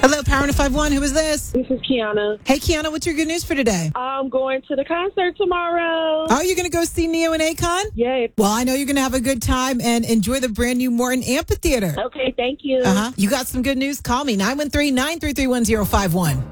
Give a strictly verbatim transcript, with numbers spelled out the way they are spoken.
Hello, Power to five one. Who is this? This is Kiana. Hey, Kiana, what's your good news for today? I'm going to the concert tomorrow. Oh, you're going to go see Neo and Akon? Yes. Well, I know you're going to have a good time and enjoy the brand new Morton Amphitheater. Okay, thank you. Uh-huh. You got some good news? Call me, nine one three, nine three three, one zero five one.